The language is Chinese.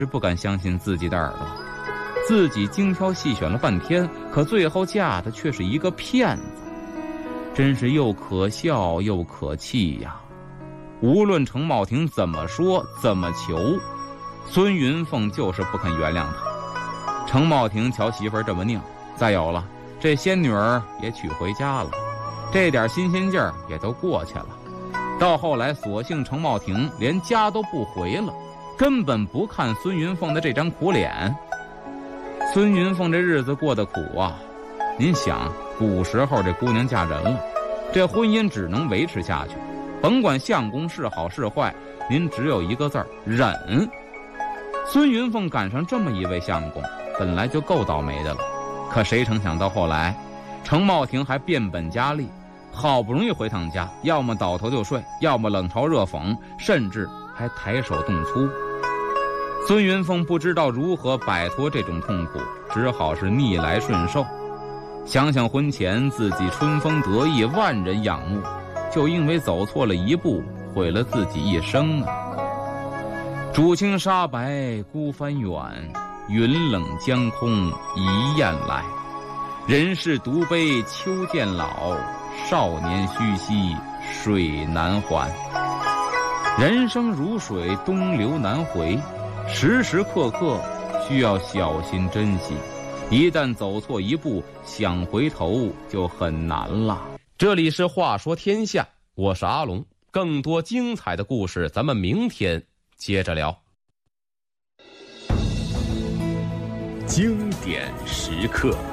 不敢相信自己的耳朵，自己精挑细选了半天，可最后嫁的却是一个骗子，真是又可笑又可气呀！无论程茂庭怎么说怎么求，孙云凤就是不肯原谅他。程茂庭瞧媳妇儿这么拧，再有了这仙女儿也娶回家了，这点新鲜劲儿也都过去了。到后来索性程茂庭连家都不回了，根本不看孙云凤的这张苦脸。孙云凤这日子过得苦啊，您想古时候这姑娘嫁人了，这婚姻只能维持下去，甭管相公是好是坏，您只有一个字儿忍。孙云凤赶上这么一位相公，本来就够倒霉的了，可谁成想到后来程茂庭还变本加厉，好不容易回趟家，要么倒头就睡，要么冷嘲热讽，甚至还抬手动粗。孙云凤不知道如何摆脱这种痛苦，只好是逆来顺受。想想婚前自己春风得意，万人仰慕，就因为走错了一步，毁了自己一生啊！渚清沙白孤帆远，云冷江空一雁来。人事独悲秋渐老，少年须惜水难还。人生如水，东流难回，时时刻刻需要小心珍惜，一旦走错一步，想回头就很难了。 这里是话说天下，我是阿龙，更多精彩的故事咱们明天接着聊。 经典时刻。